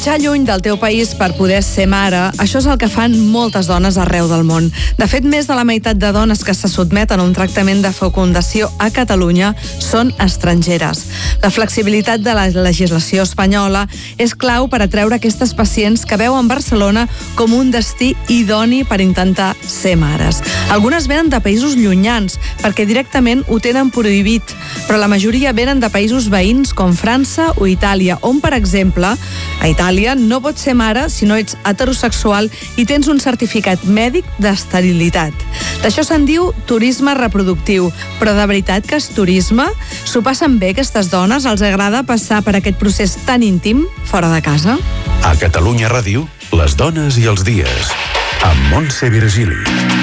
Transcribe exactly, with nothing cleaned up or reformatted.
Marxar lluny del teu país per poder ser mare, això és el que fan moltes dones arreu del món. De fet, més de la meitat de dones que se sotmeten a un tractament de fecundació a Catalunya són estrangeres. La flexibilitat de la legislació espanyola és clau per atreure aquestes pacients que veuen Barcelona com un destí idoni per intentar ser mares. Algunes venen de països llunyans, perquè directament ho tenen prohibit, però la majoria venen de països veïns com França o Itàlia, on, per exemple, a Itàlia no pots ser mare si no ets heterosexual i tens un certificat mèdic d'esterilitat. D'això se'n diu turisme reproductiu, però de veritat que és turisme? S'ho passen bé aquestes dones? Els agrada passar per aquest procés tan íntim fora de casa? A Catalunya Ràdio, les dones i els dies, amb Montse Virgili.